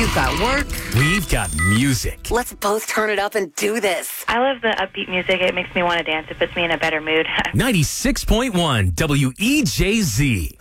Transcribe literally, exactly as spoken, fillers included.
You've got work. We've got music. Let's both turn it up and do this. I love the upbeat music. It makes me want to dance. It puts me in a better mood. ninety-six point one W E J Z.